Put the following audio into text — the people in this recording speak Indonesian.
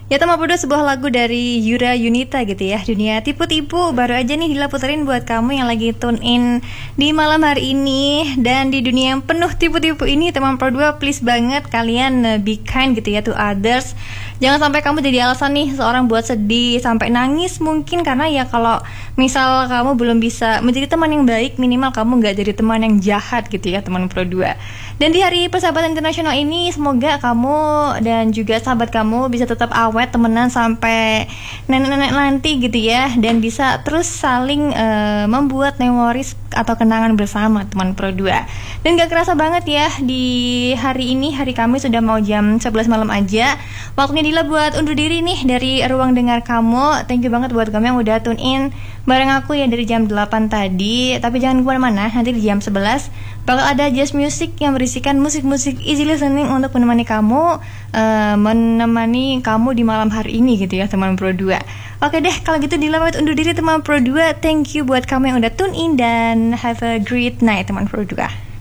Ya teman berdua, sebuah lagu dari Yura Yunita gitu ya, Dunia Tipu-Tipu. Baru aja nih Dila puterin buat kamu yang lagi tune in di malam hari ini. Dan di dunia yang penuh tipu-tipu ini, teman berdua, please banget kalian be kind gitu ya to others. Jangan sampai kamu jadi alasan nih seorang buat sedih sampai nangis mungkin. Karena ya kalau misal kamu belum bisa menjadi teman yang baik, minimal kamu gak jadi teman yang jahat gitu ya teman berdua. Dan di hari persahabatan internasional ini, semoga kamu dan juga sahabat kamu bisa tetap awet temenan sampai nenek-nenek nanti gitu ya, dan bisa terus saling membuat memoris atau kenangan bersama teman Pro 2. Dan gak kerasa banget ya, di hari ini, hari Kamis sudah mau jam 11 malam aja. Waktunya Dila buat undur diri nih dari ruang dengar kamu. Thank you banget buat kamu yang udah tune in bareng aku ya dari jam 8 tadi. Tapi jangan kemana-mana, nanti di jam 11 bakal ada Just Music yang berisikan musik-musik easy listening untuk menemani kamu di malam hari ini gitu ya teman Pro 2. Oke deh, kalau gitu Dila pamit undur diri teman Pro 2. Thank you buat kamu yang udah tune in dan have a great night teman Pro 2.